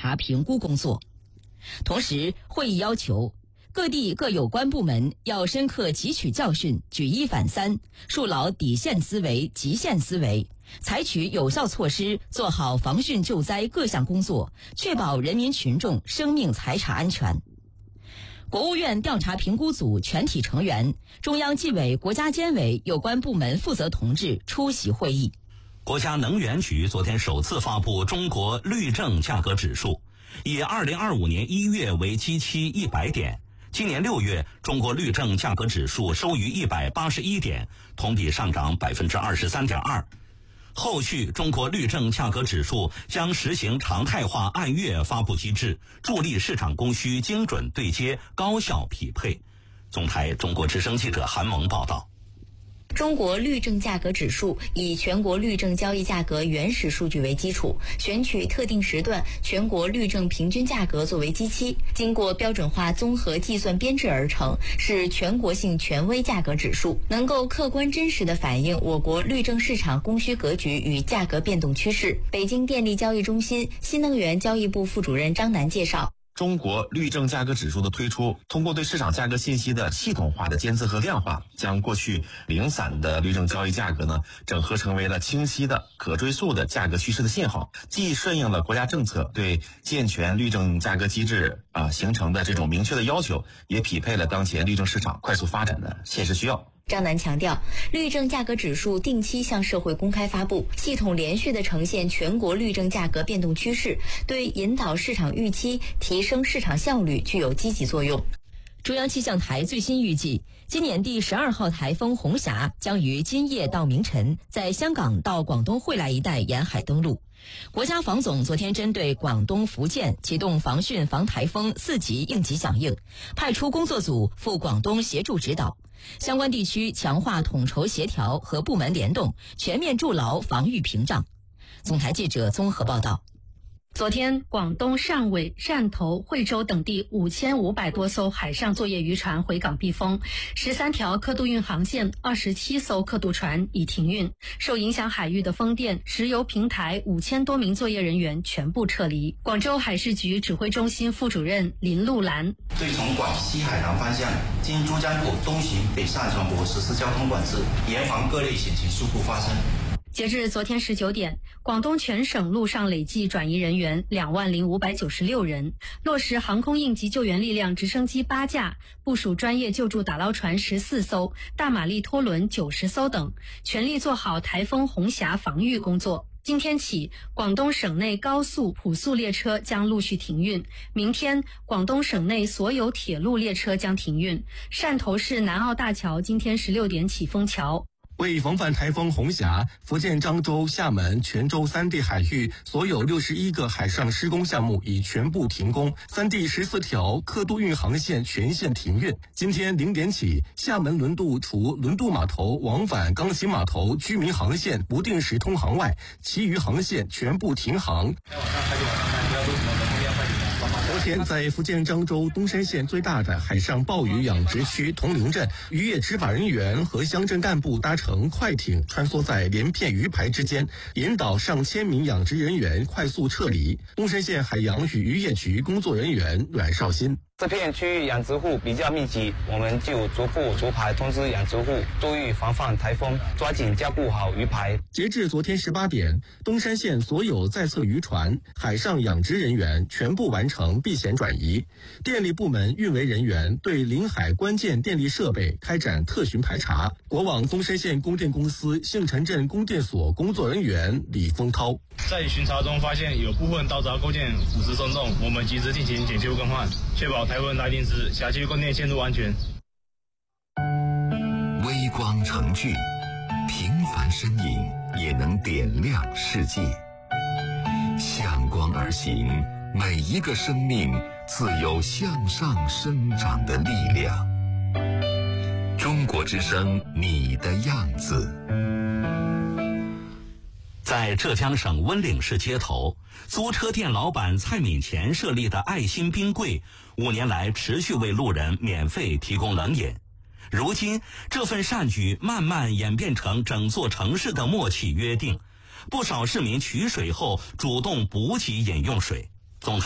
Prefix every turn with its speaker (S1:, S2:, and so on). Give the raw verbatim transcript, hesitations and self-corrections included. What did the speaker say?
S1: 查评估工作。同时，会议要求各地各有关部门要深刻汲取教训，举一反三，树牢底线思维、极限思维，采取有效措施，做好防汛救灾各项工作，确保人民群众生命财产安全。国务院调查评估组全体成员、中央纪委国家监委有关部门负责同志出席会议。
S2: 国家能源局昨天首次发布中国绿证价格指数，以二零二五年一月为基期一百点。今年六月，中国绿证价格指数收于一百八十一点，同比上涨百分之二十三点二。后续，中国绿证价格指数将实行常态化按月发布机制，助力市场供需精准对接、高效匹配。总台中国之声记者韩萌报道。
S3: 中国绿证价格指数以全国绿证交易价格原始数据为基础，选取特定时段全国绿证平均价格作为基期，经过标准化综合计算编制而成，是全国性权威价格指数，能够客观真实地反映我国绿证市场供需格局与价格变动趋势。北京电力交易中心新能源交易部副主任张楠介绍，
S4: 中国绿证价格指数的推出，通过对市场价格信息的系统化的监测和量化，将过去零散的绿证交易价格呢，整合成为了清晰的、可追溯的价格趋势的信号，既顺应了国家政策对健全绿证价格机制啊、呃、形成的这种明确的要求，也匹配了当前绿证市场快速发展的现实需要。
S3: 张楠强调，绿证价格指数定期向社会公开发布，系统连续地呈现全国绿证价格变动趋势，对引导市场预期、提升市场效率具有积极作用。
S1: 中央气象台最新预计，今年第十二号台风红霞将于今夜到明晨在香港到广东惠来一带沿海登陆。国家防总昨天针对广东、福建启动防汛防台风四级应急响应，派出工作组赴广东协助指导，相关地区强化统筹协调和部门联动，全面筑牢防御屏障。总台记者综合报道。
S5: 昨天，广东汕尾、汕头、惠州等地五千五百多艘海上作业渔船回港避风，十三条客渡运航线、二十七艘客渡船已停运。受影响海域的风电、石油平台五千多名作业人员全部撤离。广州海事局指挥中心副主任林路兰：
S6: 对从广西海南方向经珠江口东行北上船舶实施交通管制，严防各类险情事故发生。
S5: 截至昨天十九点，广东全省陆上累计转移人员两万零五百九十六人，落实航空应急救援力量直升机八架，部署专业救助打捞船十四艘、大马力拖轮九十艘等，全力做好台风红霞防御工作。今天起，广东省内高速、普速列车将陆续停运。明天，广东省内所有铁路列车将停运。汕头市南澳大桥今天十六点起封桥。
S7: 为防范台风红霞，福建漳州、厦门、泉州三地海域所有六十一个海上施工项目已全部停工，三地十四条客渡运航线全线停运。今天零点起，厦门轮渡除轮渡码头往返钢琴码头居民航线不定时通航外，其余航线全部停航。昨天，在福建漳州东山县最大的海上鲍鱼养殖区铜陵镇，渔业执法人员和乡镇干部搭乘快艇穿梭在连片鱼排之间，引导上千名养殖人员快速撤离。东山县海洋与渔业局工作人员阮绍新：
S8: 这片区域养殖户比较密集，我们就逐步逐排通知养殖户注意防范台风，抓紧加固好鱼排。
S7: 截至昨天十八点，东山县所有在侧渔船、海上养殖人员全部完成避险转移。电力部门运维人员对临海关键电力设备开展特巡排查。国网东山县供电公司杏城镇供电所工作人员李峰涛：
S9: 在巡查中发现有部分道闸构件腐蚀松动，我们及时进行检修更换，确保台风来临时辖区供电线路安全。
S10: 微光成炬，平凡身影也能点亮世界。向光而行，每一个生命自有向上生长的力量。中国之声，你的样子。
S2: 在浙江省温岭市街头，租车店老板蔡敏前设立的爱心冰柜，五年来持续为路人免费提供冷饮。如今，这份善举慢慢演变成整座城市的默契约定，不少市民取水后主动补给饮用水。